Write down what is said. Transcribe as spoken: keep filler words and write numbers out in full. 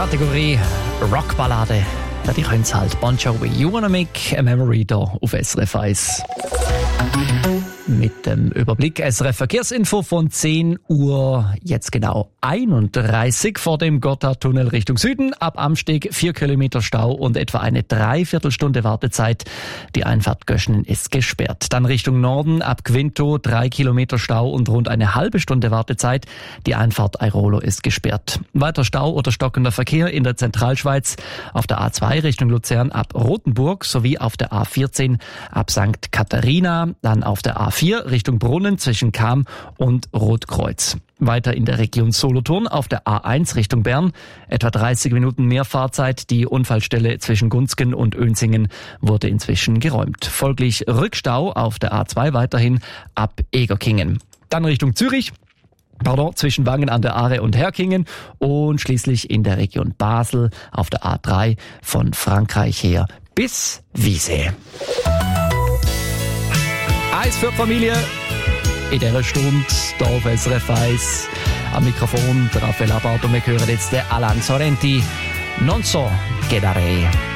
Kategorie Rockballade. Ja, die können es halt. Bon Jovi, You Wanna Make a Memory da auf S R F eins. Mit dem Überblick S R F Verkehrsinfo von zehn Uhr, jetzt genau einunddreißig vor dem Gotthardtunnel Richtung Süden. Ab Amsteg vier Kilometer Stau und etwa eine Dreiviertelstunde Wartezeit. Die Einfahrt Göschenen ist gesperrt. Dann Richtung Norden ab Quinto drei Kilometer Stau und rund eine halbe Stunde Wartezeit. Die Einfahrt Airolo ist gesperrt. Weiter Stau oder stockender Verkehr in der Zentralschweiz auf der A zwei Richtung Luzern ab Rothenburg sowie auf der A vierzehn ab Sankt Katharina, dann auf der A vier Richtung Brunnen zwischen Cham und Rotkreuz. Weiter in der Region Solothurn auf der A eins Richtung Bern. Etwa dreißig Minuten mehr Fahrzeit. Die Unfallstelle zwischen Gunzgen und Oenzingen wurde inzwischen geräumt. Folglich Rückstau auf der A zwei weiterhin ab Egerkingen. Dann Richtung Zürich. Pardon, zwischen Wangen an der Aare und Herkingen und schließlich in der Region Basel auf der A drei von Frankreich her bis Wiese. Eis für die Familie in dieser Stunde hier auf S R F eins. Am Mikrofon der Raphael Abbart und wir hören jetzt den Alan Sorrenti. Non so quedaré.